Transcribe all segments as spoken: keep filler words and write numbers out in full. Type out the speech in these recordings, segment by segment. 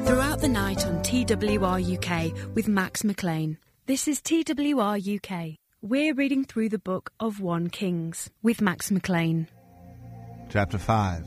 Throughout the night on T W R U K with Max McLean. This is T W R U K. We're reading through the book of First Kings with Max McLean. Chapter five.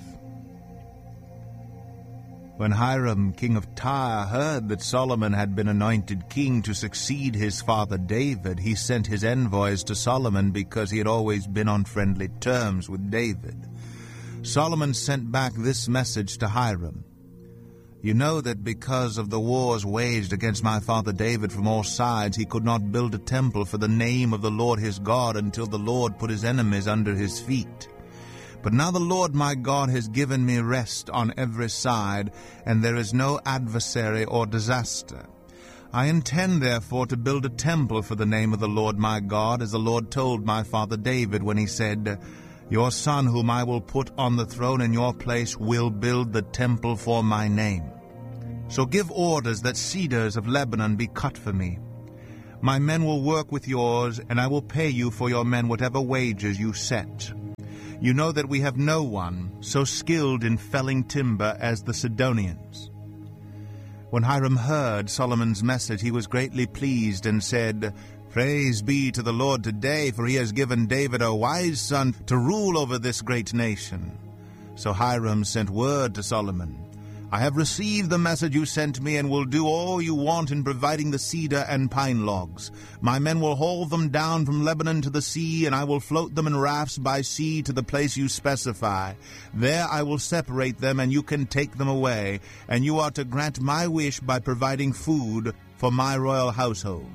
When Hiram, king of Tyre, heard that Solomon had been anointed king to succeed his father David, he sent his envoys to Solomon because he had always been on friendly terms with David. Solomon sent back this message to Hiram. You know that because of the wars waged against my father David from all sides, he could not build a temple for the name of the Lord his God until the Lord put his enemies under his feet. But now the Lord my God has given me rest on every side, and there is no adversary or disaster. I intend, therefore, to build a temple for the name of the Lord my God, as the Lord told my father David when he said, Your son, whom I will put on the throne in your place, will build the temple for my name. So give orders that cedars of Lebanon be cut for me. My men will work with yours, and I will pay you for your men whatever wages you set. You know that we have no one so skilled in felling timber as the Sidonians. When Hiram heard Solomon's message, he was greatly pleased and said, Praise be to the Lord today, for he has given David a wise son to rule over this great nation. So Hiram sent word to Solomon, I have received the message you sent me and will do all you want in providing the cedar and pine logs. My men will haul them down from Lebanon to the sea, and I will float them in rafts by sea to the place you specify. There I will separate them, and you can take them away, and you are to grant my wish by providing food for my royal household.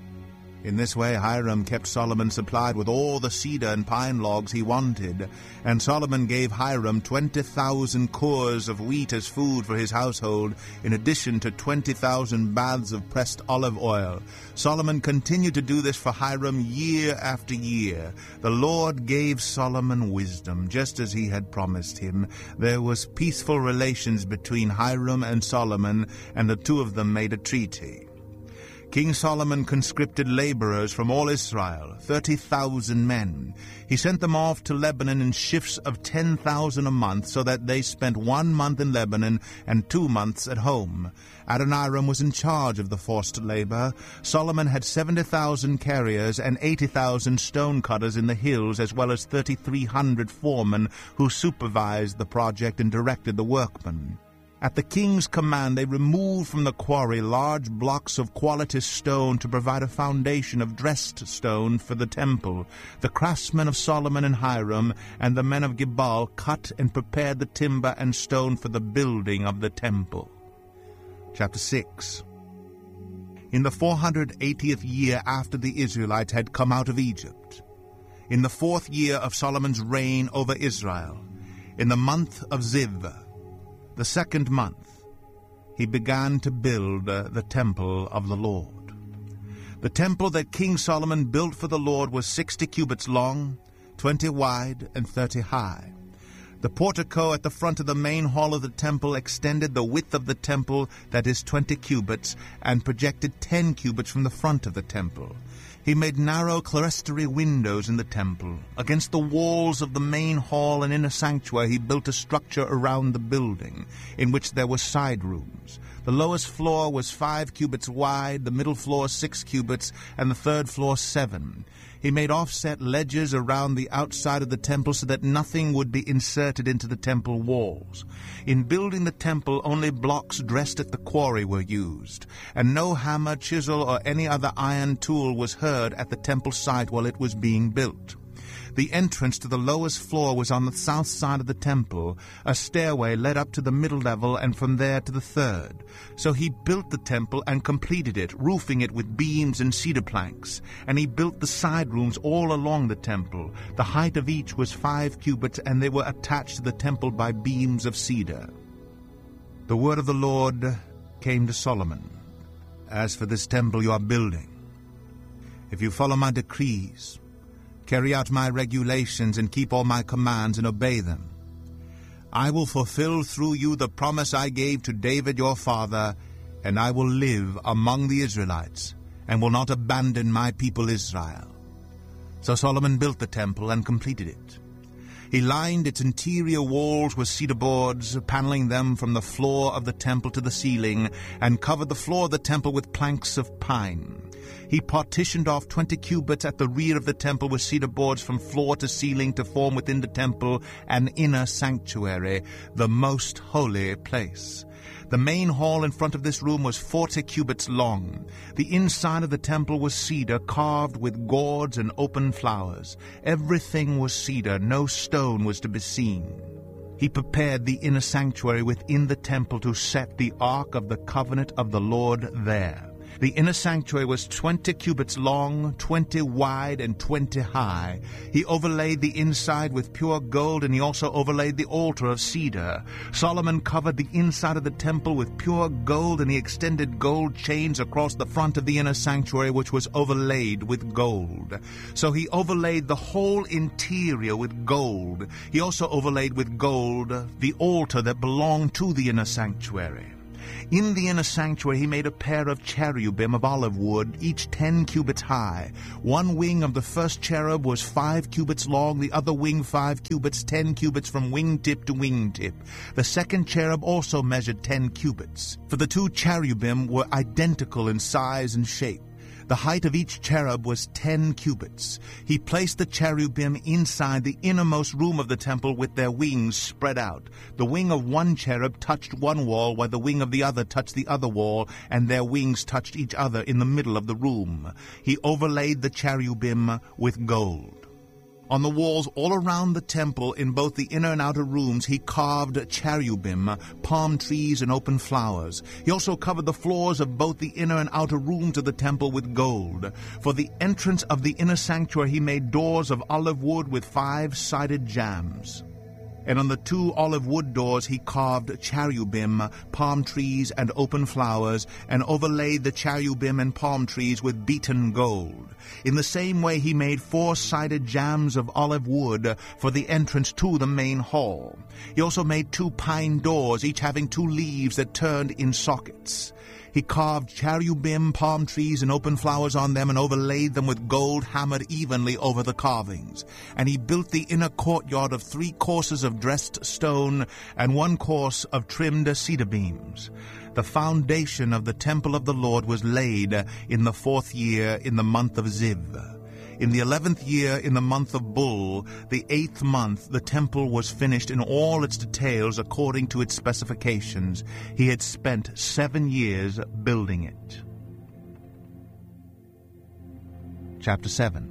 In this way Hiram kept Solomon supplied with all the cedar and pine logs he wanted, and Solomon gave Hiram twenty thousand cores of wheat as food for his household, in addition to twenty thousand baths of pressed olive oil. Solomon continued to do this for Hiram year after year. The Lord gave Solomon wisdom, just as he had promised him. There was peaceful relations between Hiram and Solomon, and the two of them made a treaty. King Solomon conscripted laborers from all Israel, thirty thousand men. He sent them off to Lebanon in shifts of ten thousand a month, so that they spent one month in Lebanon and two months at home. Adoniram was in charge of the forced labor. Solomon had seventy thousand carriers and eighty thousand stone cutters in the hills, as well as thirty-three hundred foremen who supervised the project and directed the workmen. At the king's command, they removed from the quarry large blocks of quality stone to provide a foundation of dressed stone for the temple. The craftsmen of Solomon and Hiram and the men of Gebal cut and prepared the timber and stone for the building of the temple. Chapter six. In the four hundred eightieth year after the Israelites had come out of Egypt, in the fourth year of Solomon's reign over Israel, in the month of Ziv, the second month, he began to build uh, the temple of the Lord. The temple that King Solomon built for the Lord was sixty cubits long, twenty wide, and thirty high. The portico at the front of the main hall of the temple extended the width of the temple, that is twenty cubits, and projected ten cubits from the front of the temple. He made narrow clerestory windows in the temple. Against the walls of the main hall and inner sanctuary he built a structure around the building, in which there were side rooms. The lowest floor was five cubits wide, the middle floor six cubits, and the third floor seven. He made offset ledges around the outside of the temple so that nothing would be inserted into the temple walls. In building the temple, only blocks dressed at the quarry were used, and no hammer, chisel, or any other iron tool was heard at the temple site while it was being built. The entrance to the lowest floor was on the south side of the temple. A stairway led up to the middle level and from there to the third. So he built the temple and completed it, roofing it with beams and cedar planks. And he built the side rooms all along the temple. The height of each was five cubits, and they were attached to the temple by beams of cedar. The word of the Lord came to Solomon. As for this temple you are building, if you follow my decrees, carry out my regulations, and keep all my commands and obey them, I will fulfill through you the promise I gave to David your father, and I will live among the Israelites, and will not abandon my people Israel. So Solomon built the temple and completed it. He lined its interior walls with cedar boards, paneling them from the floor of the temple to the ceiling, and covered the floor of the temple with planks of pine. He partitioned off twenty cubits at the rear of the temple with cedar boards from floor to ceiling to form within the temple an inner sanctuary, the most holy place. The main hall in front of this room was forty cubits long. The inside of the temple was cedar, carved with gourds and open flowers. Everything was cedar, no stone was to be seen. He prepared the inner sanctuary within the temple to set the ark of the covenant of the Lord there. The inner sanctuary was twenty cubits long, twenty wide, and twenty high. He overlaid the inside with pure gold, and he also overlaid the altar of cedar. Solomon covered the inside of the temple with pure gold, and he extended gold chains across the front of the inner sanctuary, which was overlaid with gold. So he overlaid the whole interior with gold. He also overlaid with gold the altar that belonged to the inner sanctuary. In the inner sanctuary he made a pair of cherubim of olive wood, each ten cubits high. One wing of the first cherub was five cubits long, the other wing five cubits, ten cubits from wingtip to wingtip. The second cherub also measured ten cubits. For the two cherubim were identical in size and shape. The height of each cherub was ten cubits. He placed the cherubim inside the innermost room of the temple with their wings spread out. The wing of one cherub touched one wall, while the wing of the other touched the other wall, and their wings touched each other in the middle of the room. He overlaid the cherubim with gold. On the walls all around the temple, in both the inner and outer rooms, he carved cherubim, palm trees, and open flowers. He also covered the floors of both the inner and outer rooms of the temple with gold. For the entrance of the inner sanctuary he made doors of olive wood with five-sided jambs. And on the two olive wood doors he carved cherubim, palm trees, and open flowers, and overlaid the cherubim and palm trees with beaten gold. In the same way he made four-sided jambs of olive wood for the entrance to the main hall. He also made two pine doors, each having two leaves that turned in sockets. He carved cherubim, palm trees, and open flowers on them, and overlaid them with gold hammered evenly over the carvings. And he built the inner courtyard of three courses of dressed stone, and one course of trimmed cedar beams. The foundation of the temple of the Lord was laid in the fourth year, in the month of Ziv. In the eleventh year, in the month of Bul, the eighth month, the temple was finished in all its details according to its specifications. He had spent seven years building it. Chapter seven.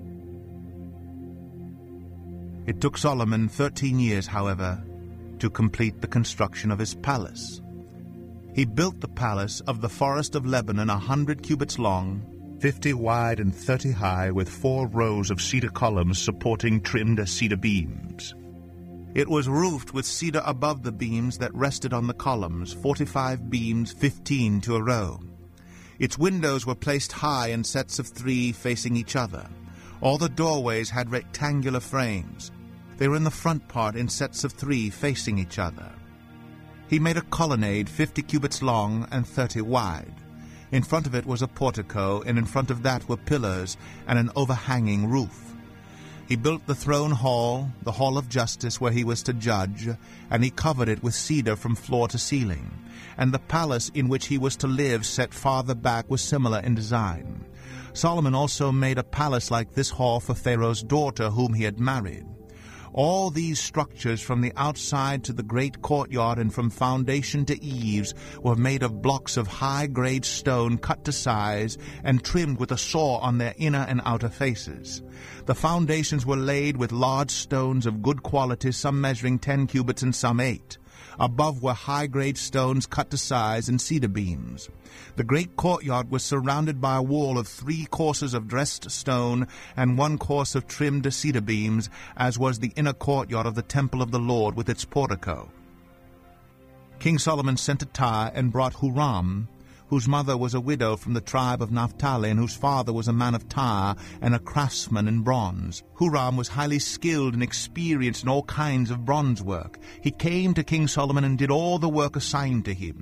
It took Solomon thirteen years, however, to complete the construction of his palace. He built the palace of the forest of Lebanon a hundred cubits long, fifty wide and thirty high, with four rows of cedar columns supporting trimmed cedar beams. It was roofed with cedar above the beams that rested on the columns, forty-five beams, fifteen to a row. Its windows were placed high in sets of three facing each other. All the doorways had rectangular frames. They were in the front part in sets of three facing each other. He made a colonnade fifty cubits long and thirty wide. In front of it was a portico, and in front of that were pillars and an overhanging roof. He built the throne hall, the hall of justice where he was to judge, and he covered it with cedar from floor to ceiling. And the palace in which he was to live, set farther back, was similar in design. Solomon also made a palace like this hall for Pharaoh's daughter, whom he had married. All these structures, from the outside to the great courtyard and from foundation to eaves, were made of blocks of high-grade stone cut to size and trimmed with a saw on their inner and outer faces. The foundations were laid with large stones of good quality, some measuring ten cubits and some eight. Above were high-grade stones cut to size and cedar beams. The great courtyard was surrounded by a wall of three courses of dressed stone and one course of trimmed cedar beams, as was the inner courtyard of the temple of the Lord with its portico. King Solomon sent to Tyre and brought Huram, whose mother was a widow from the tribe of Naphtali, and whose father was a man of Tyre and a craftsman in bronze. Huram was highly skilled and experienced in all kinds of bronze work. He came to King Solomon and did all the work assigned to him.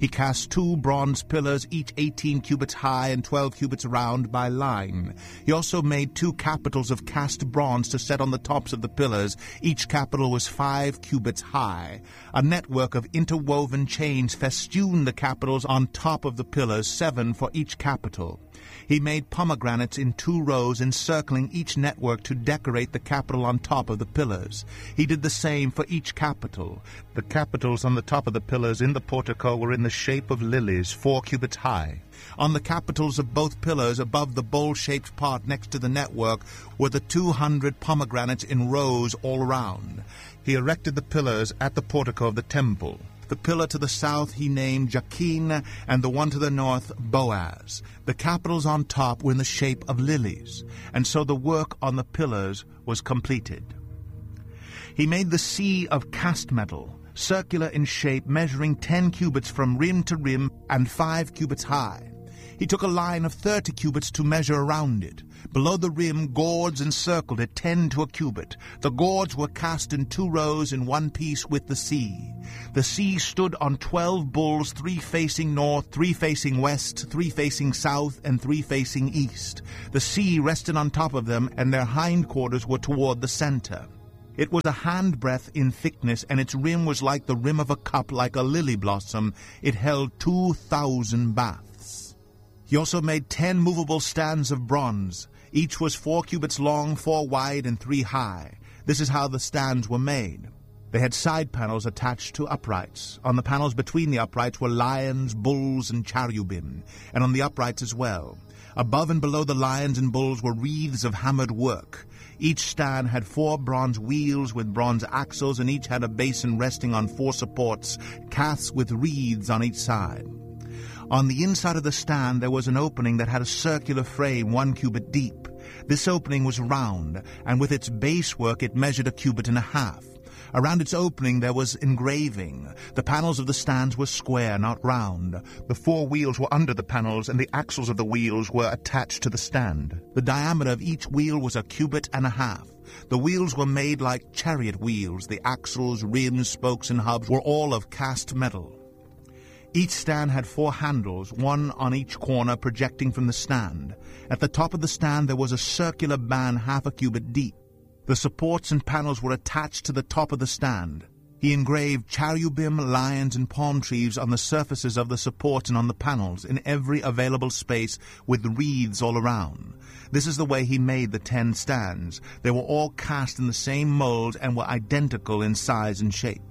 He cast two bronze pillars, each eighteen cubits high and twelve cubits round by line. He also made two capitals of cast bronze to set on the tops of the pillars. Each capital was five cubits high. A network of interwoven chains festooned the capitals on top of the pillars, seven for each capital. He made pomegranates in two rows encircling each network to decorate the capital on top of the pillars. He did the same for each capital. The capitals on the top of the pillars in the portico were in the shape of lilies, four cubits high. On the capitals of both pillars above the bowl-shaped part next to the network were the two hundred pomegranates in rows all around. He erected the pillars at the portico of the temple. The pillar to the south he named Jachin, and the one to the north Boaz. The capitals on top were in the shape of lilies, and so the work on the pillars was completed. He made the sea of cast metal, circular in shape, measuring ten cubits from rim to rim and five cubits high. He took a line of thirty cubits to measure around it. Below the rim, gourds encircled it, ten to a cubit. The gourds were cast in two rows in one piece with the sea. The sea stood on twelve bulls, three facing north, three facing west, three facing south, and three facing east. The sea rested on top of them, and their hindquarters were toward the center. It was a handbreadth in thickness, and its rim was like the rim of a cup, like a lily blossom. It held two thousand baths. He also made ten movable stands of bronze. Each was four cubits long, four wide, and three high. This is how the stands were made. They had side panels attached to uprights. On the panels between the uprights were lions, bulls, and cherubim, and on the uprights as well. Above and below the lions and bulls were wreaths of hammered work. Each stand had four bronze wheels with bronze axles, and each had a basin resting on four supports, casks with wreaths on each side. On the inside of the stand there was an opening that had a circular frame one cubit deep. This opening was round, and with its base work it measured a cubit and a half. Around its opening there was engraving. The panels of the stands were square, not round. The four wheels were under the panels, and the axles of the wheels were attached to the stand. The diameter of each wheel was a cubit and a half. The wheels were made like chariot wheels. The axles, rims, spokes, and hubs were all of cast metal. Each stand had four handles, one on each corner projecting from the stand. At the top of the stand there was a circular band half a cubit deep. The supports and panels were attached to the top of the stand. He engraved cherubim, lions, and palm trees on the surfaces of the supports and on the panels, in every available space, with wreaths all around. This is the way he made the ten stands. They were all cast in the same mold and were identical in size and shape.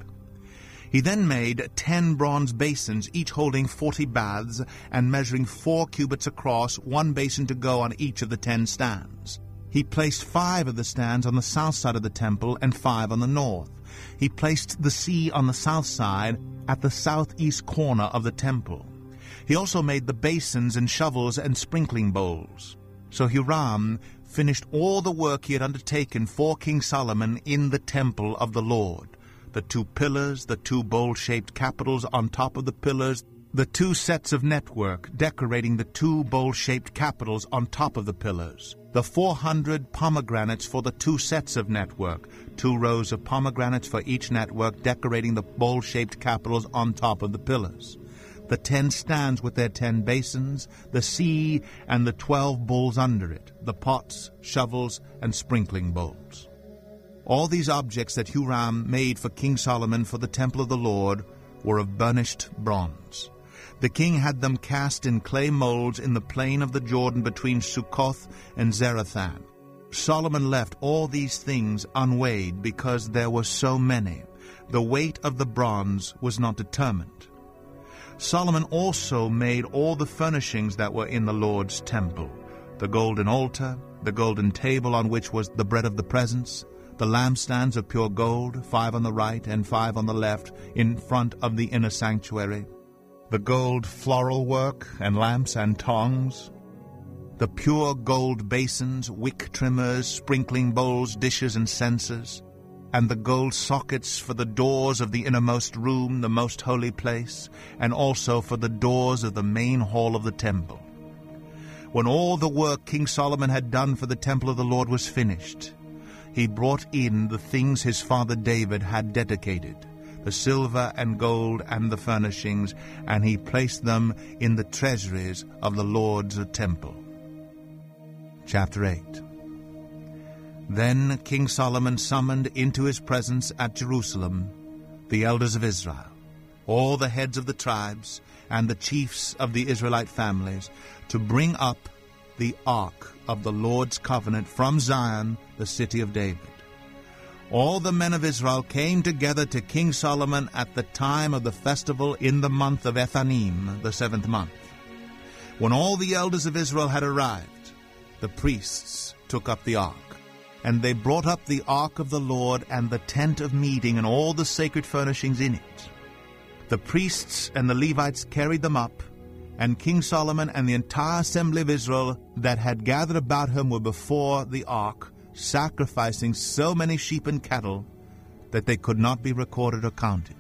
He then made ten bronze basins, each holding forty baths and measuring four cubits across, one basin to go on each of the ten stands. He placed five of the stands on the south side of the temple and five on the north. He placed the sea on the south side at the southeast corner of the temple. He also made the basins and shovels and sprinkling bowls. So Hiram finished all the work he had undertaken for King Solomon in the temple of the Lord. The two pillars, the two bowl-shaped capitals on top of the pillars, the two sets of network decorating the two bowl-shaped capitals on top of the pillars, the four hundred pomegranates for the two sets of network, two rows of pomegranates for each network decorating the bowl-shaped capitals on top of the pillars, the ten stands with their ten basins, the sea, and the twelve bowls under it, the pots, shovels, and sprinkling bowls. All these objects that Hiram made for King Solomon for the temple of the Lord were of burnished bronze. The king had them cast in clay molds in the plain of the Jordan between Succoth and Zarethan. Solomon left all these things unweighed because there were so many. The weight of the bronze was not determined. Solomon also made all the furnishings that were in the Lord's temple: the golden altar, the golden table on which was the bread of the presence, the lampstands of pure gold, five on the right and five on the left, in front of the inner sanctuary, the gold floral work and lamps and tongs, the pure gold basins, wick trimmers, sprinkling bowls, dishes, and censers, and the gold sockets for the doors of the innermost room, the most holy place, and also for the doors of the main hall of the temple. When all the work King Solomon had done for the temple of the Lord was finished, he brought in the things his father David had dedicated: the silver and gold and the furnishings, and he placed them in the treasuries of the Lord's temple. Chapter eight. Then King Solomon summoned into his presence at Jerusalem the elders of Israel, all the heads of the tribes, and the chiefs of the Israelite families, to bring up the ark of the Lord's covenant from Zion, the city of David. All the men of Israel came together to King Solomon at the time of the festival in the month of Ethanim, the seventh month. When all the elders of Israel had arrived, the priests took up the ark. And they brought up the ark of the Lord and the tent of meeting and all the sacred furnishings in it. The priests and the Levites carried them up, and King Solomon and the entire assembly of Israel that had gathered about him were before the ark, sacrificing so many sheep and cattle that they could not be recorded or counted.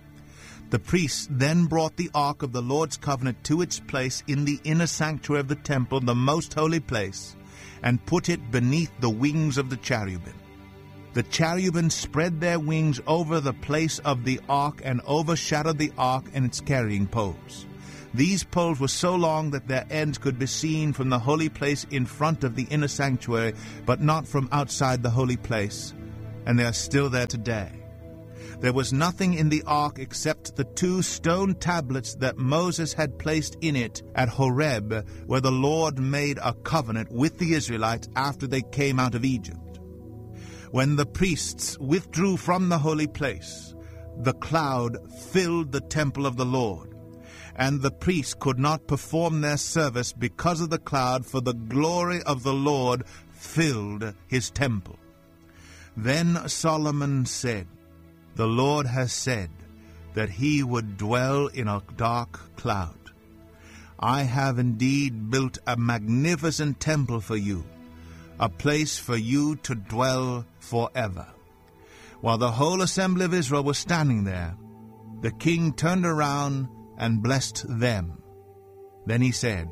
The priests then brought the ark of the Lord's covenant to its place in the inner sanctuary of the temple, the most holy place, and put it beneath the wings of the cherubim. The cherubim spread their wings over the place of the ark and overshadowed the ark and its carrying poles. These poles were so long that their ends could be seen from the holy place in front of the inner sanctuary, but not from outside the holy place, and they are still there today. There was nothing in the ark except the two stone tablets that Moses had placed in it at Horeb, where the Lord made a covenant with the Israelites after they came out of Egypt. When the priests withdrew from the holy place, the cloud filled the temple of the Lord, and the priests could not perform their service because of the cloud, for the glory of the Lord filled his temple. Then Solomon said, "The Lord has said that he would dwell in a dark cloud. I have indeed built a magnificent temple for you, a place for you to dwell forever." While the whole assembly of Israel was standing there, the king turned around and blessed them. Then he said,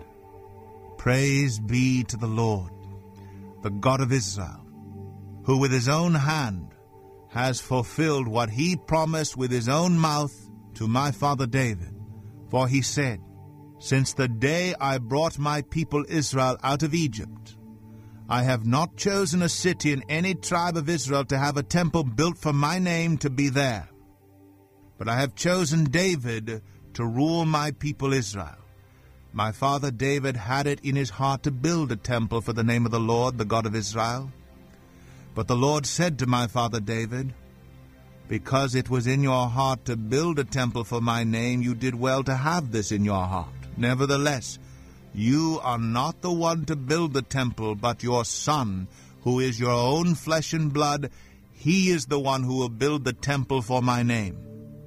"Praise be to the Lord, the God of Israel, who with his own hand has fulfilled what he promised with his own mouth to my father David. For he said, 'Since the day I brought my people Israel out of Egypt, I have not chosen a city in any tribe of Israel to have a temple built for my name to be there. But I have chosen David to rule my people Israel. My father David had it in his heart to build a temple for the name of the Lord, the God of Israel. But the Lord said to my father David, Because it was in your heart to build a temple for my name, you did well to have this in your heart. Nevertheless, you are not the one to build the temple, but your son, who is your own flesh and blood. He is the one who will build the temple for my name.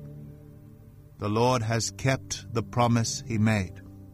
The Lord has kept the promise he made.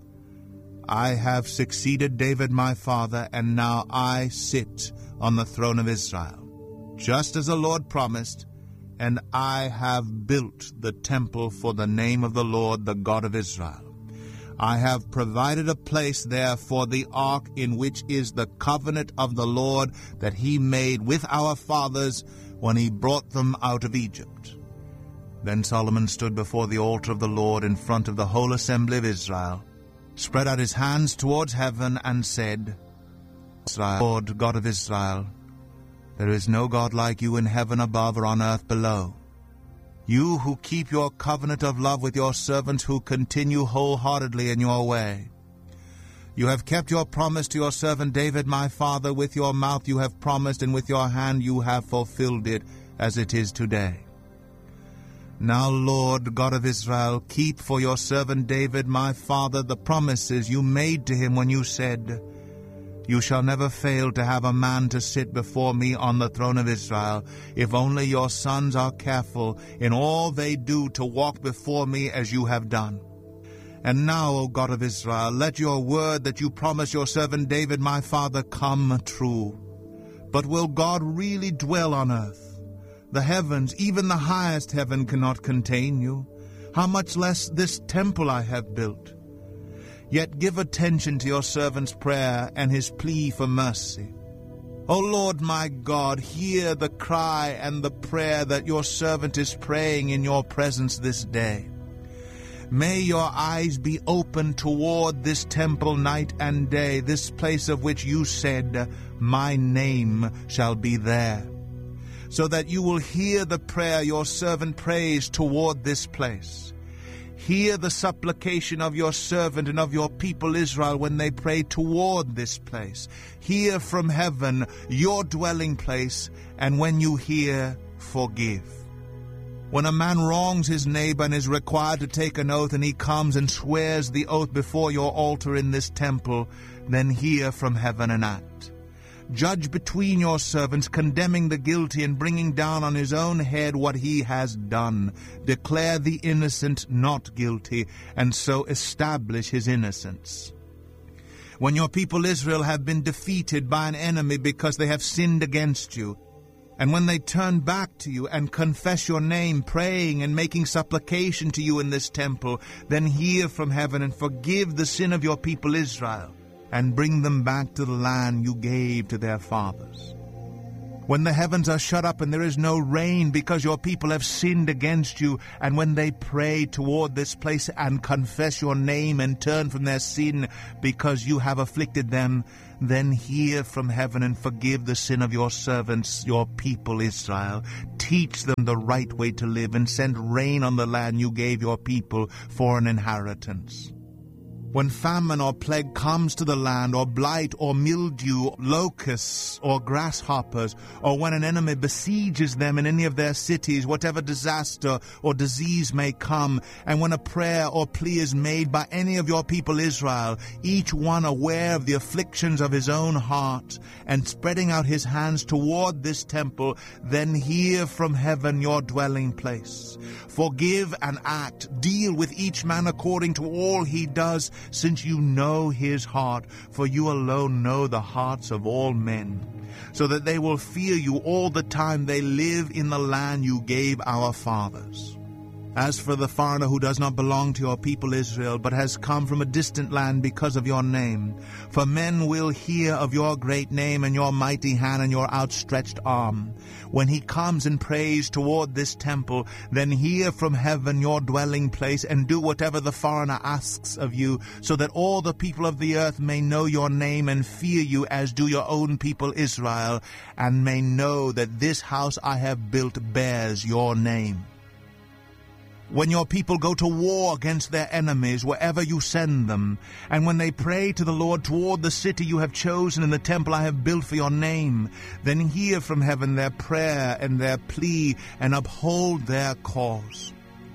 I have succeeded David my father, and now I sit on the throne of Israel, just as the Lord promised, and I have built the temple for the name of the Lord, the God of Israel. I have provided a place there for the ark, in which is the covenant of the Lord that he made with our fathers when he brought them out of Egypt." Then Solomon stood before the altar of the Lord in front of the whole assembly of Israel, spread out his hands towards heaven, and said, Israel, Lord God of Israel, there is no God like you in heaven above or on earth below. You who keep your covenant of love with your servants, who continue wholeheartedly in your way. You have kept your promise to your servant David my father. With your mouth you have promised, and with your hand you have fulfilled it, as it is today. Now, Lord God of Israel, keep for your servant David my father the promises you made to him when you said, You shall never fail to have a man to sit before me on the throne of Israel, if only your sons are careful in all they do to walk before me as you have done. And now, O God of Israel, let your word that you promised your servant David my father come true. But will God really dwell on earth? The heavens, even the highest heaven, cannot contain you. How much less this temple I have built? Yet give attention to your servant's prayer and his plea for mercy. O Lord my God, hear the cry and the prayer that your servant is praying in your presence this day. May your eyes be open toward this temple night and day, this place of which you said, my name shall be there, so that you will hear the prayer your servant prays toward this place. Hear the supplication of your servant and of your people Israel when they pray toward this place. Hear from heaven your dwelling place, and when you hear, forgive. When a man wrongs his neighbor and is required to take an oath, and he comes and swears the oath before your altar in this temple, then hear from heaven and act. Judge between your servants, condemning the guilty and bringing down on his own head what he has done. Declare the innocent not guilty, and so establish his innocence. When your people Israel have been defeated by an enemy because they have sinned against you, and when they turn back to you and confess your name, praying and making supplication to you in this temple, then hear from heaven and forgive the sin of your people Israel, and bring them back to the land you gave to their fathers. When the heavens are shut up and there is no rain because your people have sinned against you, and when they pray toward this place and confess your name and turn from their sin because you have afflicted them, then hear from heaven and forgive the sin of your servants, your people Israel. Teach them the right way to live, and send rain on the land you gave your people for an inheritance. When famine or plague comes to the land, or blight or mildew, locusts or grasshoppers, or when an enemy besieges them in any of their cities, whatever disaster or disease may come, and when a prayer or plea is made by any of your people Israel, each one aware of the afflictions of his own heart, and spreading out his hands toward this temple, then hear from heaven your dwelling place. Forgive and act, deal with each man according to all he does, since you know his heart, for you alone know the hearts of all men, so that they will fear you all the time they live in the land you gave our fathers. As for the foreigner who does not belong to your people Israel, but has come from a distant land because of your name, for men will hear of your great name and your mighty hand and your outstretched arm. When he comes and prays toward this temple, then hear from heaven your dwelling place, and do whatever the foreigner asks of you, so that all the people of the earth may know your name and fear you as do your own people Israel, and may know that this house I have built bears your name. When your people go to war against their enemies, wherever you send them, and when they pray to the Lord toward the city you have chosen and the temple I have built for your name, then hear from heaven their prayer and their plea, and uphold their cause.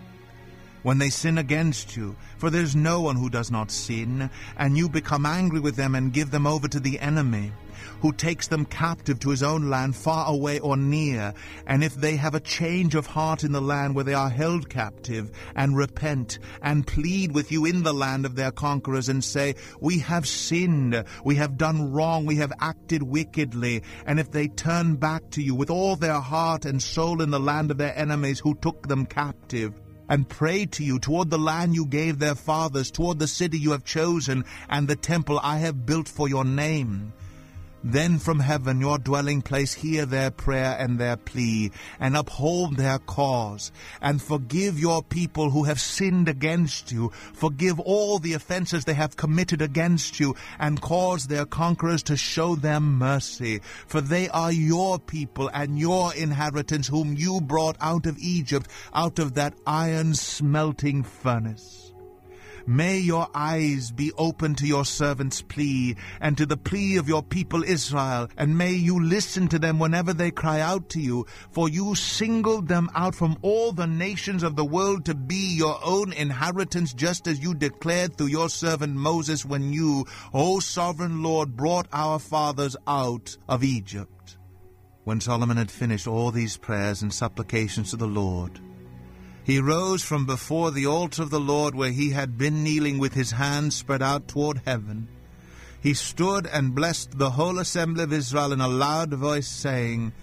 When they sin against you, for there is no one who does not sin, and you become angry with them and give them over to the enemy, who takes them captive to his own land, far away or near, and if they have a change of heart in the land where they are held captive, and repent, and plead with you in the land of their conquerors, and say, we have sinned, we have done wrong, we have acted wickedly, and if they turn back to you with all their heart and soul in the land of their enemies who took them captive, and pray to you toward the land you gave their fathers, toward the city you have chosen, and the temple I have built for your name, then from heaven your dwelling place hear their prayer and their plea, and uphold their cause, and forgive your people who have sinned against you. Forgive all the offenses they have committed against you, and cause their conquerors to show them mercy. For they are your people and your inheritance, whom you brought out of Egypt, out of that iron smelting furnace. May your eyes be open to your servant's plea, and to the plea of your people Israel, and may you listen to them whenever they cry out to you, for you singled them out from all the nations of the world to be your own inheritance, just as you declared through your servant Moses when you, O sovereign Lord, brought our fathers out of Egypt. When Solomon had finished all these prayers and supplications to the Lord, he rose from before the altar of the Lord, where he had been kneeling with his hands spread out toward heaven. He stood and blessed the whole assembly of Israel in a loud voice, saying,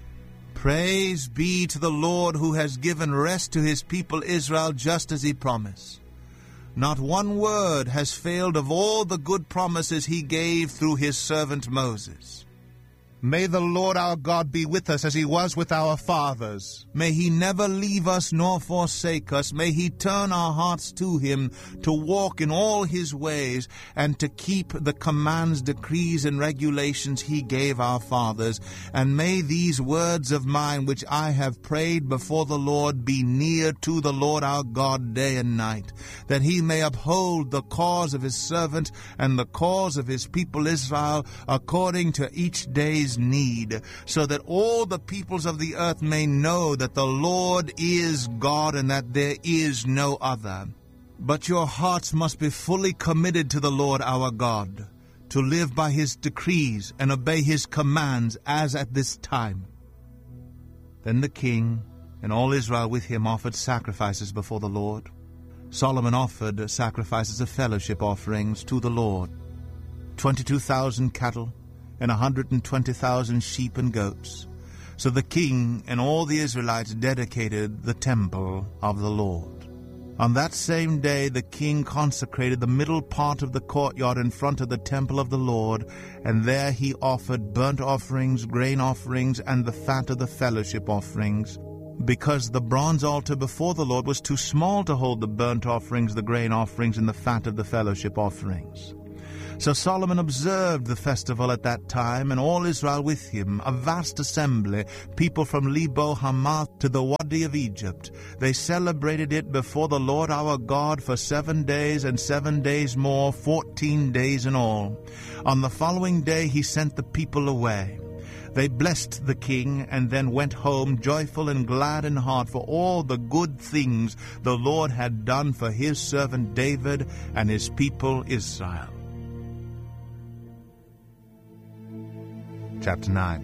Praise be to the Lord, who has given rest to his people Israel, just as he promised. Not one word has failed of all the good promises he gave through his servant Moses. May the Lord our God be with us as he was with our fathers. May he never leave us nor forsake us. May he turn our hearts to him to walk in all his ways and to keep the commands, decrees, and regulations he gave our fathers. And may these words of mine which I have prayed before the Lord be near to the Lord our God day and night, that he may uphold the cause of his servant and the cause of his people Israel according to each day's need, so that all the peoples of the earth may know that the Lord is God and that there is no other. But your hearts must be fully committed to the Lord our God, to live by his decrees and obey his commands as at this time. Then the king and all Israel with him offered sacrifices before the Lord. Solomon offered sacrifices of fellowship offerings to the Lord, twenty-two thousand cattle, and a hundred and twenty thousand sheep and goats. So the king and all the Israelites dedicated the temple of the Lord. On that same day the king consecrated the middle part of the courtyard in front of the temple of the Lord, and there he offered burnt offerings, grain offerings, and the fat of the fellowship offerings, because the bronze altar before the Lord was too small to hold the burnt offerings, the grain offerings, and the fat of the fellowship offerings. So Solomon observed the festival at that time, and all Israel with him, a vast assembly, people from Lebo Hamath to the Wadi of Egypt. They celebrated it before the Lord our God for seven days and seven days more, fourteen days in all. On the following day he sent the people away. They blessed the king and then went home joyful and glad in heart for all the good things the Lord had done for his servant David and his people Israel. Chapter nine.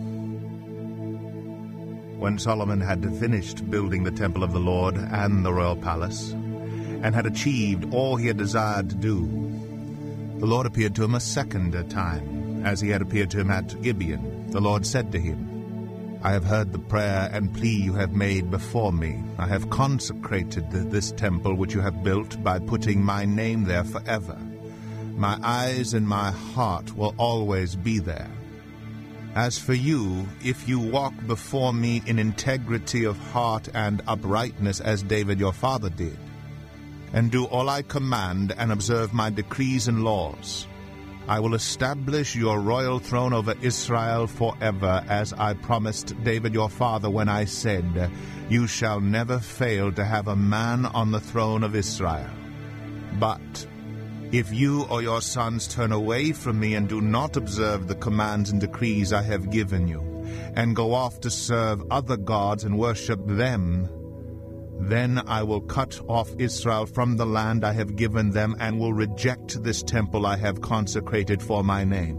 When Solomon had finished building the temple of the Lord and the royal palace, and had achieved all he had desired to do, the Lord appeared to him a second time, as he had appeared to him at Gibeon. The Lord said to him, I have heard the prayer and plea you have made before me. I have consecrated this temple which you have built by putting my name there forever. My eyes and my heart will always be there. As for you, if you walk before me in integrity of heart and uprightness as David your father did, and do all I command and observe my decrees and laws, I will establish your royal throne over Israel forever, as I promised David your father when I said, you shall never fail to have a man on the throne of Israel. But if you or your sons turn away from me and do not observe the commands and decrees I have given you, and go off to serve other gods and worship them, then I will cut off Israel from the land I have given them, and will reject this temple I have consecrated for my name.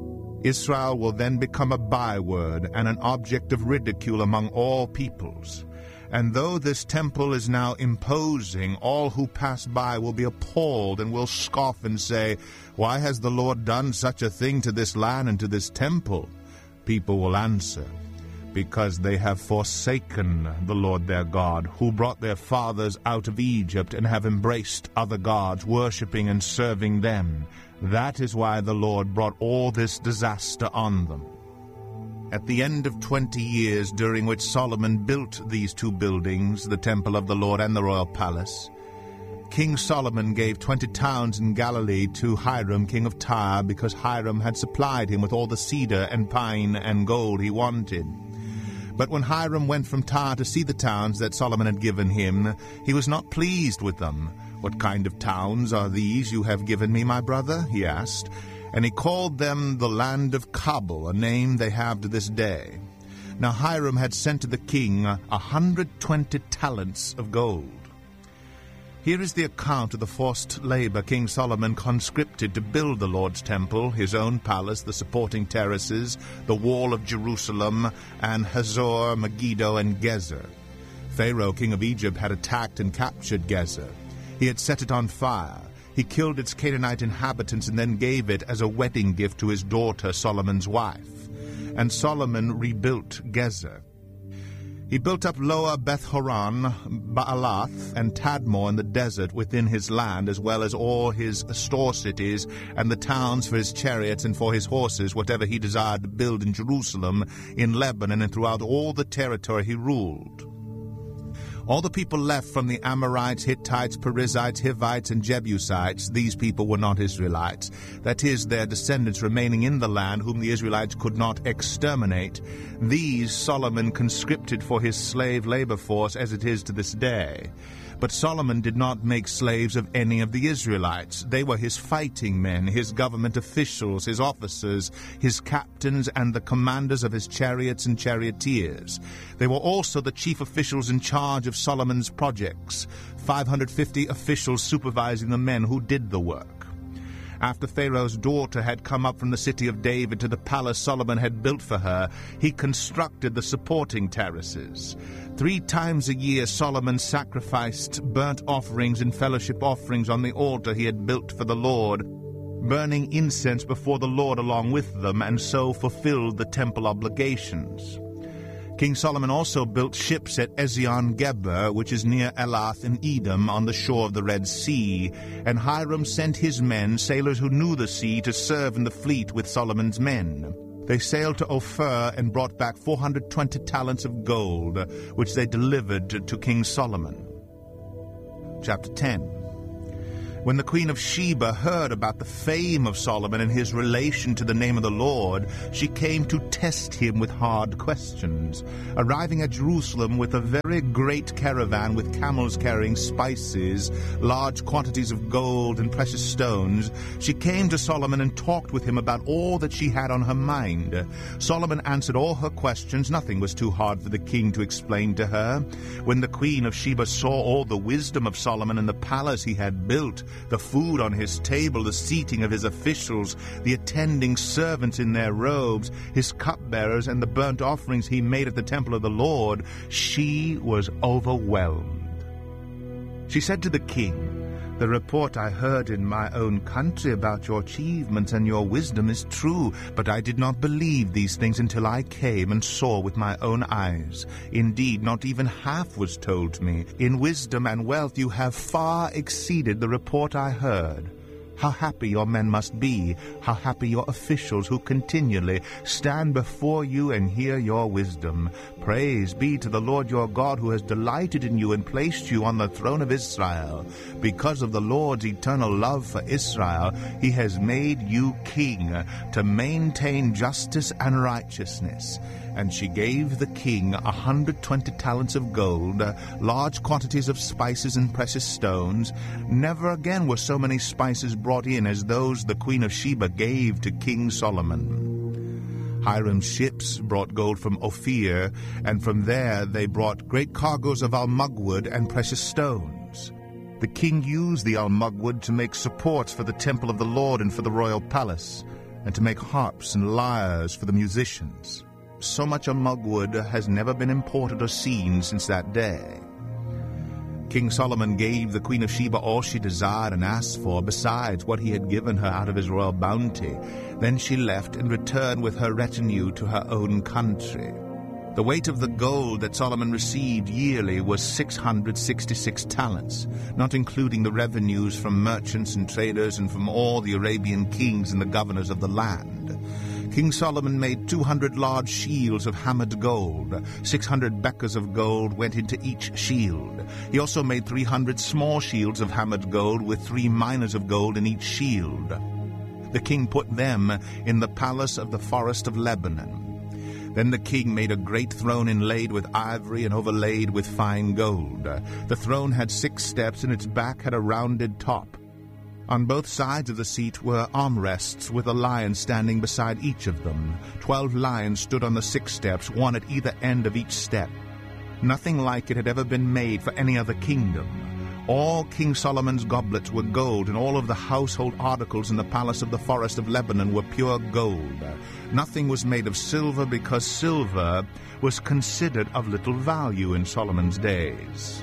Israel will then become a byword and an object of ridicule among all peoples. And though this temple is now imposing, all who pass by will be appalled and will scoff and say, why has the Lord done such a thing to this land and to this temple? People will answer, because they have forsaken the Lord their God, who brought their fathers out of Egypt, and have embraced other gods, worshipping and serving them. That is why the Lord brought all this disaster on them. At the end of twenty years, during which Solomon built these two buildings, the temple of the Lord and the royal palace, King Solomon gave twenty towns in Galilee to Hiram, king of Tyre, because Hiram had supplied him with all the cedar and pine and gold he wanted. But when Hiram went from Tyre to see the towns that Solomon had given him, he was not pleased with them. What kind of towns are these you have given me, my brother? He asked. And he called them the land of Cabul, a name they have to this day. Now Hiram had sent to the king a hundred twenty talents of gold. Here is the account of the forced labor King Solomon conscripted to build the Lord's temple, his own palace, the supporting terraces, the wall of Jerusalem, and Hazor, Megiddo, and Gezer. Pharaoh, king of Egypt, had attacked and captured Gezer. He had set it on fire. He killed its Canaanite inhabitants and then gave it as a wedding gift to his daughter, Solomon's wife. And Solomon rebuilt Gezer. He built up Lower Beth-horon, Baalath, and Tadmor in the desert within his land, as well as all his store cities and the towns for his chariots and for his horses, whatever he desired to build in Jerusalem, in Lebanon, and throughout all the territory he ruled. All the people left from the Amorites, Hittites, Perizzites, Hivites, and Jebusites, these people were not Israelites. That is, their descendants remaining in the land, whom the Israelites could not exterminate. These Solomon conscripted for his slave labor force, as it is to this day. But Solomon did not make slaves of any of the Israelites. They were his fighting men, his government officials, his officers, his captains, and the commanders of his chariots and charioteers. They were also the chief officials in charge of Solomon's projects, five hundred fifty officials supervising the men who did the work. After Pharaoh's daughter had come up from the city of David to the palace Solomon had built for her, he constructed the supporting terraces. Three times a year Solomon sacrificed burnt offerings and fellowship offerings on the altar he had built for the Lord, burning incense before the Lord along with them, and so fulfilled the temple obligations. King Solomon also built ships at Ezion-Geber, which is near Elath in Edom, on the shore of the Red Sea, and Hiram sent his men, sailors who knew the sea, to serve in the fleet with Solomon's men. They sailed to Ophir and brought back four hundred twenty talents of gold, which they delivered to, to King Solomon. Chapter ten. When the queen of Sheba heard about the fame of Solomon and his relation to the name of the Lord, she came to test him with hard questions. Arriving at Jerusalem with a very great caravan with camels carrying spices, large quantities of gold and precious stones, she came to Solomon and talked with him about all that she had on her mind. Solomon answered all her questions. Nothing was too hard for the king to explain to her. When the queen of Sheba saw all the wisdom of Solomon and the palace he had built, the food on his table, the seating of his officials, the attending servants in their robes, his cupbearers, and the burnt offerings he made at the temple of the Lord, she was overwhelmed. She said to the king, "The report I heard in my own country about your achievements and your wisdom is true, but I did not believe these things until I came and saw with my own eyes. Indeed, not even half was told me. In wisdom and wealth you have far exceeded the report I heard. How happy your men must be, how happy your officials who continually stand before you and hear your wisdom. Praise be to the Lord your God, who has delighted in you and placed you on the throne of Israel. Because of the Lord's eternal love for Israel, he has made you king to maintain justice and righteousness." And she gave the king a hundred twenty talents of gold, large quantities of spices and precious stones. Never again were so many spices brought in as those the queen of Sheba gave to King Solomon. Hiram's ships brought gold from Ophir, and from there they brought great cargoes of almugwood and precious stones. The king used the almugwood to make supports for the temple of the Lord and for the royal palace, and to make harps and lyres for the musicians. So much almugwood has never been imported or seen since that day. King Solomon gave the queen of Sheba all she desired and asked for, besides what he had given her out of his royal bounty. Then she left and returned with her retinue to her own country. The weight of the gold that Solomon received yearly was six hundred sixty-six talents, not including the revenues from merchants and traders and from all the Arabian kings and the governors of the land. King Solomon made two hundred large shields of hammered gold. Six hundred beckers of gold went into each shield. He also made three hundred small shields of hammered gold with three minas of gold in each shield. The king put them in the palace of the forest of Lebanon. Then the king made a great throne inlaid with ivory and overlaid with fine gold. The throne had six steps, and its back had a rounded top. On both sides of the seat were armrests with a lion standing beside each of them. Twelve lions stood on the six steps, one at either end of each step. Nothing like it had ever been made for any other kingdom. All King Solomon's goblets were gold, and all of the household articles in the palace of the forest of Lebanon were pure gold. Nothing was made of silver, because silver was considered of little value in Solomon's days.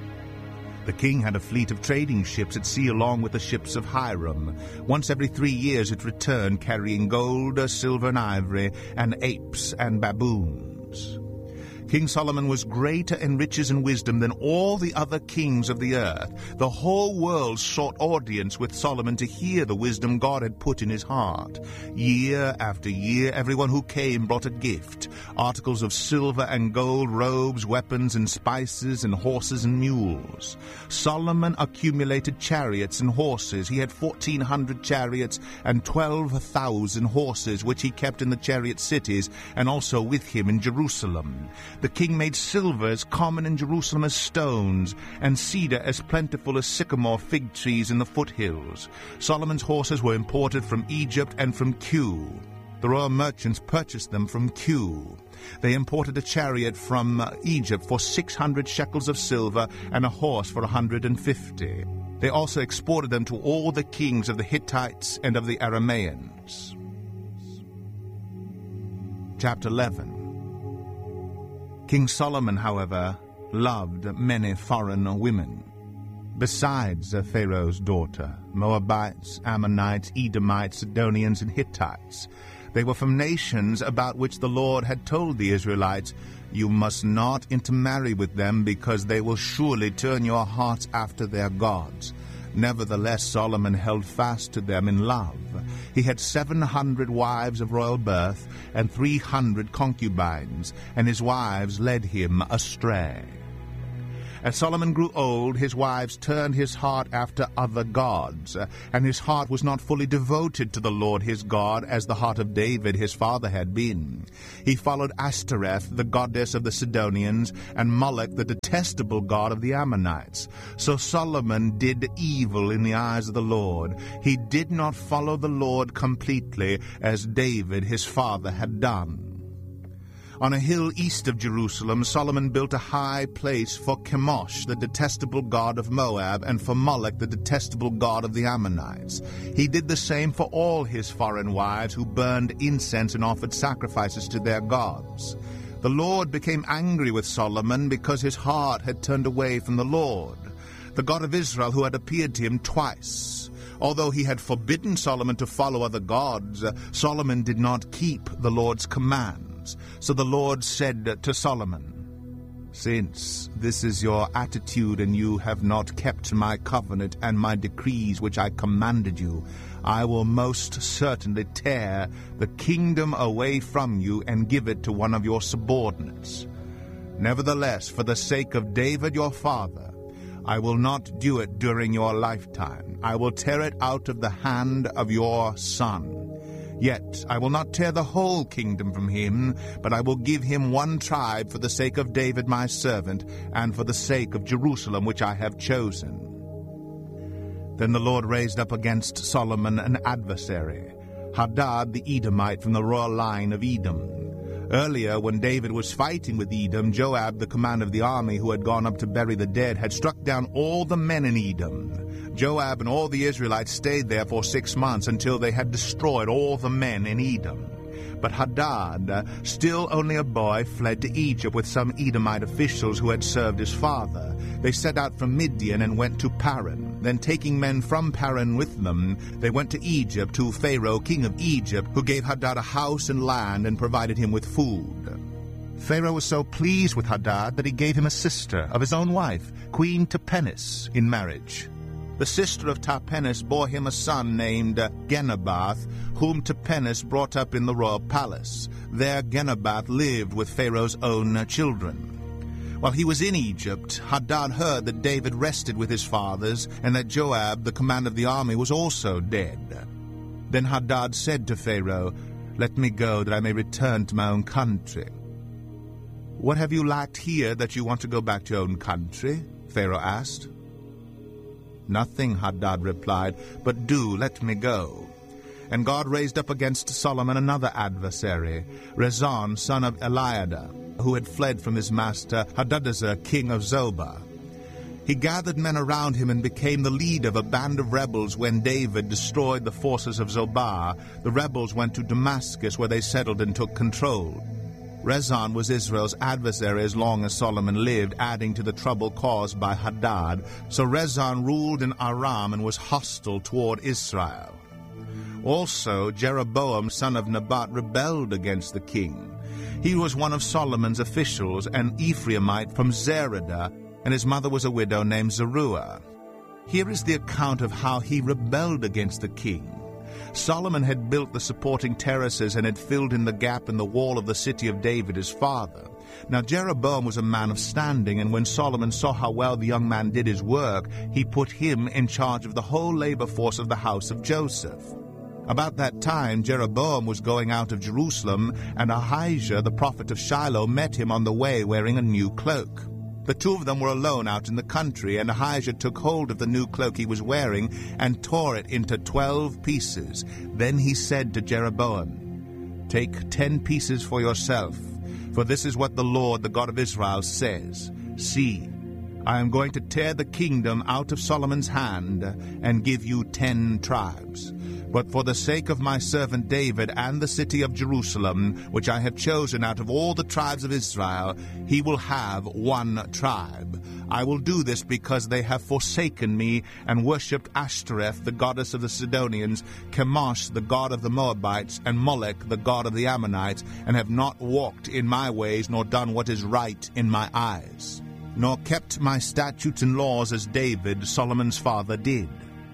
The king had a fleet of trading ships at sea along with the ships of Hiram. Once every three years it returned, carrying gold, silver, and ivory, and apes and baboons. King Solomon was greater in riches and wisdom than all the other kings of the earth. The whole world sought audience with Solomon to hear the wisdom God had put in his heart. Year after year, everyone who came brought a gift, articles of silver and gold, robes, weapons, and spices, and horses and mules. Solomon accumulated chariots and horses. He had fourteen hundred chariots and twelve thousand horses, which he kept in the chariot cities, and also with him in Jerusalem. The king made silver as common in Jerusalem as stones, and cedar as plentiful as sycamore fig trees in the foothills. Solomon's horses were imported from Egypt and from Kue. The royal merchants purchased them from Kue. They imported a chariot from uh, Egypt for six hundred shekels of silver and a horse for one hundred fifty. They also exported them to all the kings of the Hittites and of the Arameans. Chapter eleven. King Solomon, however, loved many foreign women. Besides Pharaoh's daughter, Moabites, Ammonites, Edomites, Sidonians, and Hittites. They were from nations about which the Lord had told the Israelites, "You must not intermarry with them, because they will surely turn your hearts after their gods." Nevertheless, Solomon held fast to them in love. He had seven hundred wives of royal birth and three hundred concubines, and his wives led him astray. As Solomon grew old, his wives turned his heart after other gods, and his heart was not fully devoted to the Lord his God as the heart of David his father had been. He followed Ashtoreth, the goddess of the Sidonians, and Moloch, the detestable god of the Ammonites. So Solomon did evil in the eyes of the Lord. He did not follow the Lord completely, as David his father had done. On a hill east of Jerusalem, Solomon built a high place for Chemosh, the detestable god of Moab, and for Moloch, the detestable god of the Ammonites. He did the same for all his foreign wives who burned incense and offered sacrifices to their gods. The Lord became angry with Solomon because his heart had turned away from the Lord, the God of Israel, who had appeared to him twice. Although he had forbidden Solomon to follow other gods, Solomon did not keep the Lord's command. So the Lord said to Solomon, "Since this is your attitude, and you have not kept my covenant and my decrees which I commanded you, I will most certainly tear the kingdom away from you and give it to one of your subordinates. Nevertheless, for the sake of David your father, I will not do it during your lifetime. I will tear it out of the hand of your son. Yet I will not tear the whole kingdom from him, but I will give him one tribe for the sake of David my servant, and for the sake of Jerusalem which I have chosen." Then the Lord raised up against Solomon an adversary, Hadad the Edomite from the royal line of Edom. Earlier, when David was fighting with Edom, Joab, the commander of the army who had gone up to bury the dead, had struck down all the men in Edom. Joab and all the Israelites stayed there for six months until they had destroyed all the men in Edom. But Hadad, still only a boy, fled to Egypt with some Edomite officials who had served his father. They set out from Midian and went to Paran. Then, taking men from Paran with them, they went to Egypt, to Pharaoh, king of Egypt, who gave Hadad a house and land and provided him with food. Pharaoh was so pleased with Hadad that he gave him a sister of his own wife, Queen Tahpenes, in marriage. The sister of Tahpenes bore him a son named Genubath, whom Tahpenes brought up in the royal palace. There Genubath lived with Pharaoh's own children. While he was in Egypt, Hadad heard that David rested with his fathers, and that Joab, the commander of the army, was also dead. Then Hadad said to Pharaoh, "Let me go, that I may return to my own country." "What have you lacked here that you want to go back to your own country?" Pharaoh asked. "Nothing," Hadad replied, "but do let me go." And God raised up against Solomon another adversary, Rezon, son of Eliada, who had fled from his master Hadadezer, king of Zobah. He gathered men around him and became the leader of a band of rebels. When David destroyed the forces of Zobah, the rebels went to Damascus, where they settled and took control. Rezon was Israel's adversary as long as Solomon lived, adding to the trouble caused by Hadad. So Rezon ruled in Aram and was hostile toward Israel. Also Jeroboam, son of Nebat, rebelled against the king. He was one of Solomon's officials, an Ephraimite from Zeradah, and his mother was a widow named Zeruiah. Here is the account of how he rebelled against the king. Solomon had built the supporting terraces and had filled in the gap in the wall of the city of David his father. Now Jeroboam was a man of standing, and when Solomon saw how well the young man did his work, he put him in charge of the whole labor force of the house of Joseph. About that time Jeroboam was going out of Jerusalem, and Ahijah the prophet of Shiloh met him on the way wearing a new cloak. The two of them were alone out in the country, and Ahijah took hold of the new cloak he was wearing and tore it into twelve pieces. Then he said to Jeroboam, "Take ten pieces for yourself, for this is what the Lord, the God of Israel, says. See, I am going to tear the kingdom out of Solomon's hand and give you ten tribes. But for the sake of my servant David and the city of Jerusalem, which I have chosen out of all the tribes of Israel, he will have one tribe. I will do this because they have forsaken me and worshipped Ashtoreth, the goddess of the Sidonians, Chemosh, the god of the Moabites, and Molech, the god of the Ammonites, and have not walked in my ways, nor done what is right in my eyes, nor kept my statutes and laws as David, Solomon's father, did.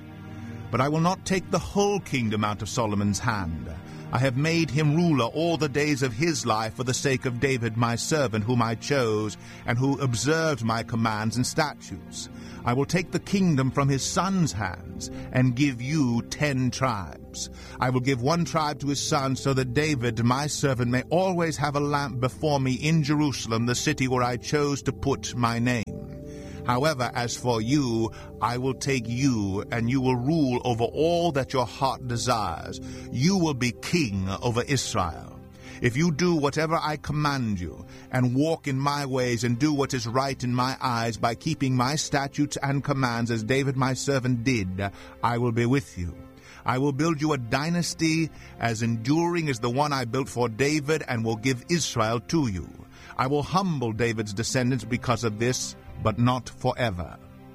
But I will not take the whole kingdom out of Solomon's hand. I have made him ruler all the days of his life for the sake of David my servant, whom I chose, and who observed my commands and statutes. I will take the kingdom from his son's hands, and give you ten tribes. I will give one tribe to his son, so that David my servant may always have a lamp before me in Jerusalem, the city where I chose to put my name. However, as for you, I will take you, and you will rule over all that your heart desires. You will be king over Israel. If you do whatever I command you, and walk in my ways, and do what is right in my eyes, by keeping my statutes and commands, as David my servant did, I will be with you. I will build you a dynasty as enduring as the one I built for David, and will give Israel to you. I will humble David's descendants because of this, but not forever."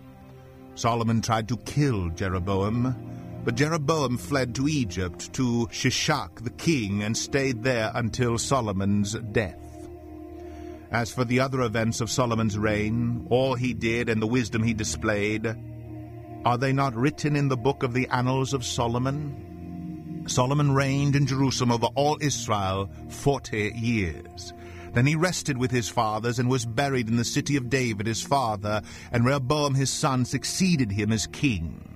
Solomon tried to kill Jeroboam, but Jeroboam fled to Egypt, to Shishak the king, and stayed there until Solomon's death. As for the other events of Solomon's reign, all he did and the wisdom he displayed, are they not written in the book of the annals of Solomon? Solomon reigned in Jerusalem over all Israel forty years. Then he rested with his fathers and was buried in the city of David his father, and Rehoboam his son succeeded him as king.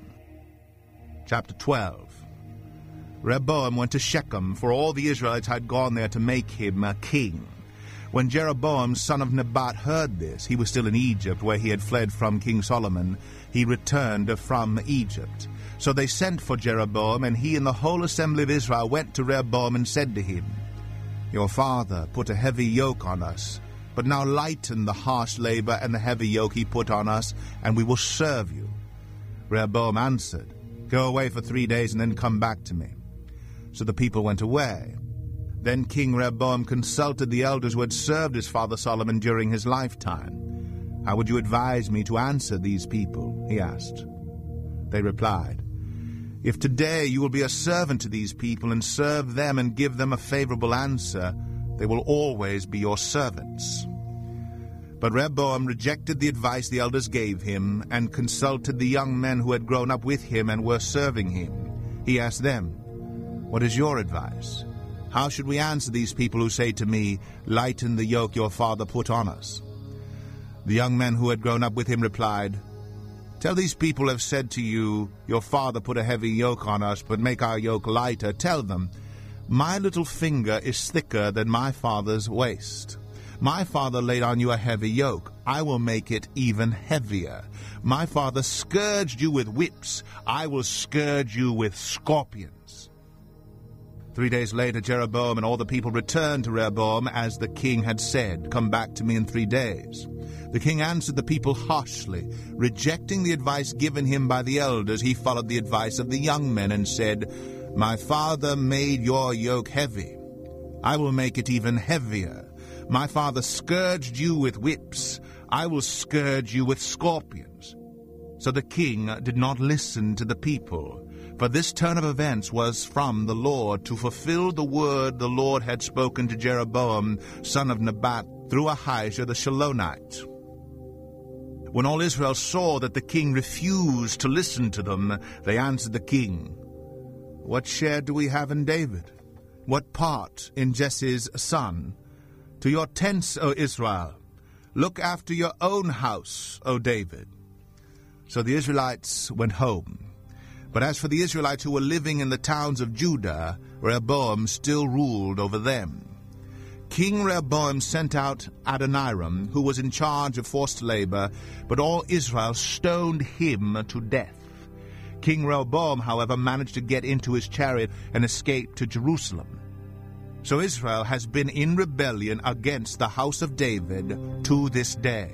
Chapter twelve. Rehoboam went to Shechem, for all the Israelites had gone there to make him a king. When Jeroboam son of Nebat heard this, he was still in Egypt, where he had fled from King Solomon. He returned from Egypt. So they sent for Jeroboam, and he and the whole assembly of Israel went to Rehoboam and said to him, "Your father put a heavy yoke on us, but now lighten the harsh labor and the heavy yoke he put on us, and we will serve you." Rehoboam answered, "Go away for three days and then come back to me." So the people went away. Then King Rehoboam consulted the elders who had served his father Solomon during his lifetime. "How would you advise me to answer these people?" he asked. They replied, "If today you will be a servant to these people and serve them and give them a favorable answer, they will always be your servants." But Rehoboam rejected the advice the elders gave him and consulted the young men who had grown up with him and were serving him. He asked them, "What is your advice? How should we answer these people who say to me, 'Lighten the yoke your father put on us'?" The young men who had grown up with him replied, "Tell these people who have said to you, 'Your father put a heavy yoke on us, but make our yoke lighter,' tell them, 'My little finger is thicker than my father's waist. My father laid on you a heavy yoke. I will make it even heavier. My father scourged you with whips. I will scourge you with scorpions." Three days later, Jeroboam and all the people returned to Rehoboam, as the king had said, "Come back to me in three days." The king answered the people harshly. Rejecting the advice given him by the elders, he followed the advice of the young men and said, "My father made your yoke heavy. I will make it even heavier. My father scourged you with whips. I will scourge you with scorpions." So the king did not listen to the people, For this turn of events was from the Lord, to fulfill the word the Lord had spoken to Jeroboam, son of Nebat, through Ahijah the Shilonite. When all Israel saw that the king refused to listen to them, they answered the king, "What share do we have in David? What part in Jesse's son? To your tents, O Israel! Look after your own house, O David." So the Israelites went home. But as for the Israelites who were living in the towns of Judah, Rehoboam still ruled over them. King Rehoboam sent out Adoniram, who was in charge of forced labor, but all Israel stoned him to death. King Rehoboam, however, managed to get into his chariot and escape to Jerusalem. So Israel has been in rebellion against the house of David to this day.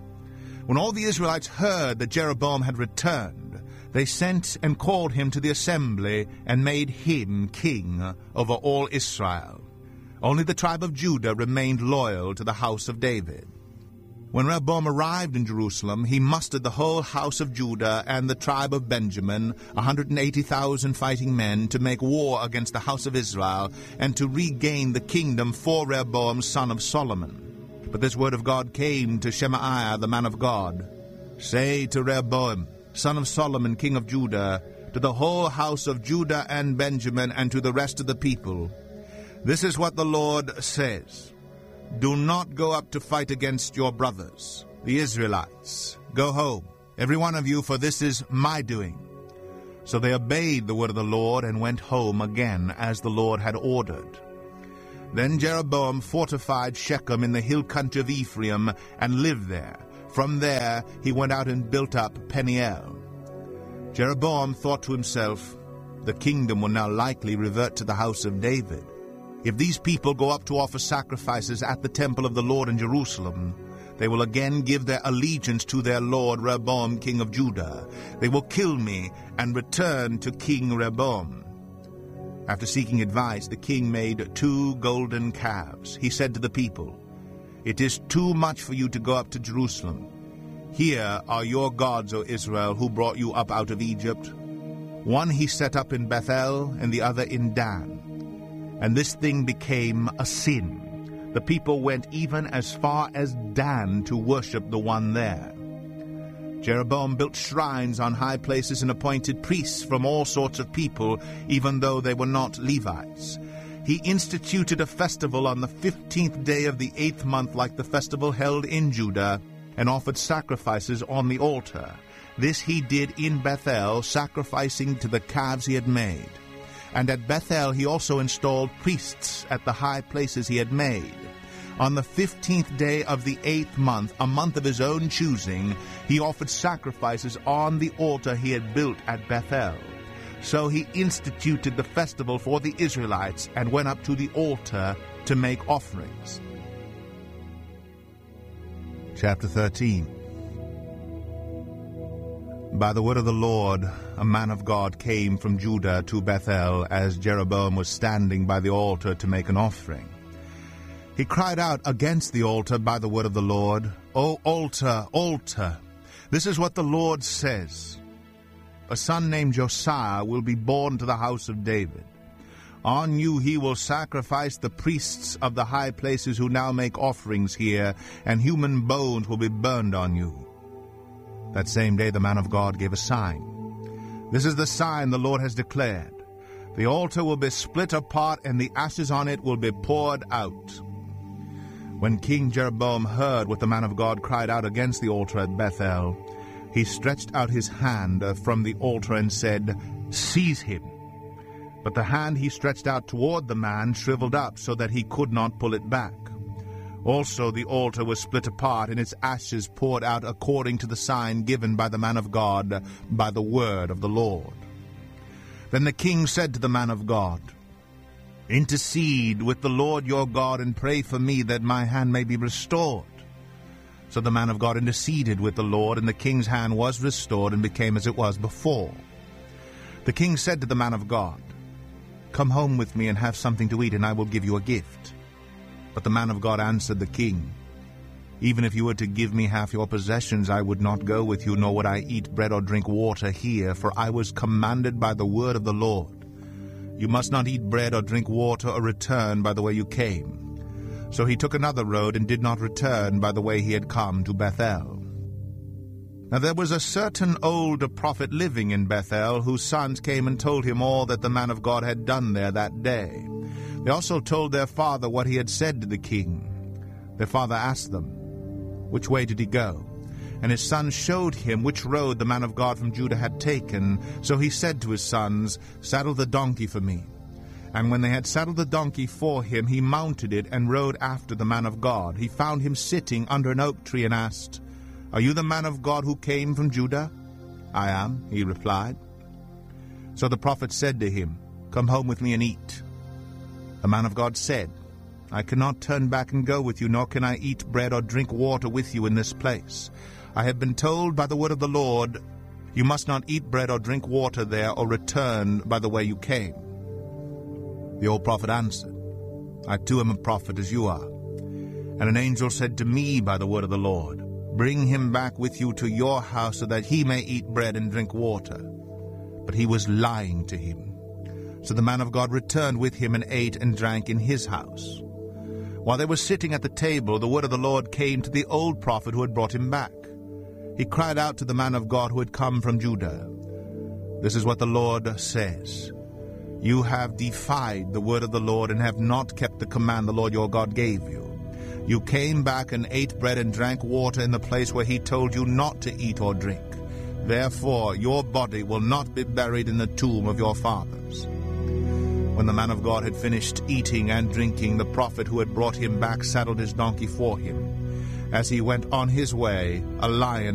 When all the Israelites heard that Jeroboam had returned, they sent and called him to the assembly and made him king over all Israel. Only the tribe of Judah remained loyal to the house of David. When Rehoboam arrived in Jerusalem, he mustered the whole house of Judah and the tribe of Benjamin, one hundred eighty thousand fighting men, to make war against the house of Israel and to regain the kingdom for Rehoboam, son of Solomon. But this word of God came to Shemaiah, the man of God. "Say to Rehoboam, son of Solomon, king of Judah, to the whole house of Judah and Benjamin, and to the rest of the people, this is what the Lord says. Do not go up to fight against your brothers, the Israelites. Go home, every one of you, for this is my doing." So they obeyed the word of the Lord and went home again, as the Lord had ordered. Then Jeroboam fortified Shechem in the hill country of Ephraim and lived there. From there he went out and built up Peniel. Jeroboam thought to himself, "The kingdom will now likely revert to the house of David. If these people go up to offer sacrifices at the temple of the Lord in Jerusalem, they will again give their allegiance to their lord Rehoboam, king of Judah. They will kill me and return to King Rehoboam." After seeking advice, the king made two golden calves. He said to the people, "It is too much for you to go up to Jerusalem. Here are your gods, O Israel, who brought you up out of Egypt." One he set up in Bethel, and the other in Dan. And this thing became a sin. The people went even as far as Dan to worship the one there. Jeroboam built shrines on high places and appointed priests from all sorts of people, even though they were not Levites. He instituted a festival on the fifteenth day of the eighth month, like the festival held in Judah, and offered sacrifices on the altar. This he did in Bethel, sacrificing to the calves he had made. And at Bethel he also installed priests at the high places he had made. On the fifteenth day of the eighth month, a month of his own choosing, he offered sacrifices on the altar he had built at Bethel. So he instituted the festival for the Israelites and went up to the altar to make offerings. Chapter thirteen. By the word of the Lord, a man of God came from Judah to Bethel as Jeroboam was standing by the altar to make an offering. He cried out against the altar by the word of the Lord, "O altar, altar, this is what the Lord says. A son named Josiah will be born to the house of David. On you he will sacrifice the priests of the high places who now make offerings here, and human bones will be burned on you." That same day the man of God gave a sign. "This is the sign the Lord has declared. The altar will be split apart, and the ashes on it will be poured out." When King Jeroboam heard what the man of God cried out against the altar at Bethel, he stretched out his hand from the altar and said, "Seize him." But the hand he stretched out toward the man shriveled up so that he could not pull it back. Also the altar was split apart, and its ashes poured out according to the sign given by the man of God by the word of the Lord. Then the king said to the man of God, "Intercede with the Lord your God and pray for me that my hand may be restored." So the man of God interceded with the Lord, and the king's hand was restored and became as it was before. The king said to the man of God, "Come home with me and have something to eat, and I will give you a gift." But the man of God answered the king, Even if you were to give me half your possessions, I would not go with you, nor would I eat bread or drink water here, for I was commanded by the word of the Lord. You must not eat bread or drink water or return by the way you came. So he took another road and did not return by the way he had come to Bethel. Now there was a certain old prophet living in Bethel, whose sons came and told him all that the man of God had done there that day. They also told their father what he had said to the king. Their father asked them, "Which way did he go?" And his sons showed him which road the man of God from Judah had taken. So he said to his sons, "Saddle the donkey for me." And when they had saddled the donkey for him, he mounted it and rode after the man of God. He found him sitting under an oak tree and asked, "Are you the man of God who came from Judah?" "I am," he replied. So the prophet said to him, "Come home with me and eat." The man of God said, "I cannot turn back and go with you, nor can I eat bread or drink water with you in this place. I have been told by the word of the Lord, you must not eat bread or drink water there, or return by the way you came." The old prophet answered, "I too am a prophet as you are. And an angel said to me by the word of the Lord, bring him back with you to your house, so that he may eat bread and drink water." But he was lying to him. So the man of God returned with him and ate and drank in his house. While they were sitting at the table, the word of the Lord came to the old prophet who had brought him back. He cried out to the man of God who had come from Judah, "This is what the Lord says. You have defied the word of the Lord and have not kept the command the Lord your God gave you. You came back and ate bread and drank water in the place where he told you not to eat or drink. Therefore your body will not be buried in the tomb of your fathers." When the man of God had finished eating and drinking, the prophet who had brought him back saddled his donkey for him. As he went on his way, a lion